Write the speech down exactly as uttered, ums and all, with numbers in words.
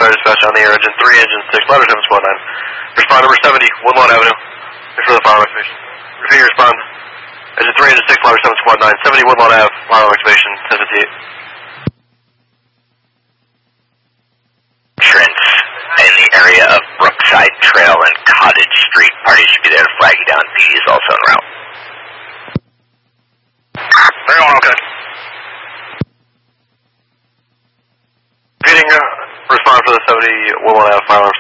Fire Dispatch on the air, engine three, engine six, ladder seven squad nine. Respond number seventy, Woodlawn Avenue. Thanks for the fire excavation. Repeat your response. Engine three, engine six, ladder seven squad nine, seventy Woodlawn Ave, fire excavation, ten fifty-eight. Entrance in the area of Brookside Trail and Cottage Street. Party should be there to flag you down. P D is also en route. Very well, okay. Repeating, uh, respond for the seventy Woodlawn Ave, fire